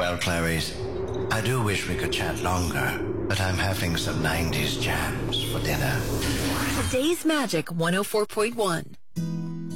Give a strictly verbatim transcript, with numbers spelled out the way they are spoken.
Well, Clarice, I do wish we could chat longer, but I'm having some nineties jams for dinner. Today's Magic one oh four point one.